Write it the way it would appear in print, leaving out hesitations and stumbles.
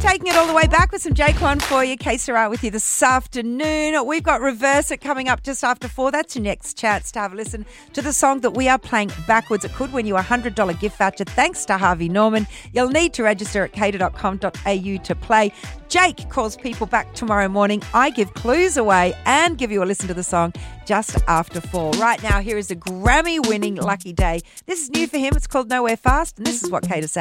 taking it all the way back with some Jake One for you. Kay Sarah with you this afternoon. We've got Reverse It coming up just after 4. That's your next chance to have a listen to the song that we are playing backwards. It could win you a $100 gift voucher thanks to Harvey Norman. You'll need to register at cater.com.au to play. Jake calls people back tomorrow morning. I give clues away and give you a listen to the song just after 4. Right now, here is a Grammy-winning Lucky Day. This is new for him. It's called Nowhere Fast, and this is what Cater said.